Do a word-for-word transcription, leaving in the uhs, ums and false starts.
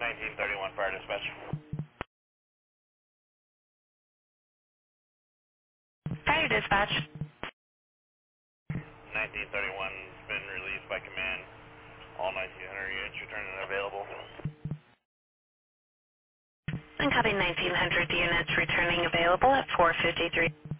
nineteen thirty-one fire dispatch. Fire dispatch. nineteen thirty-one's been released by command. All nineteen hundred units returning available. And copy nineteen hundred units returning available at four fifty-three.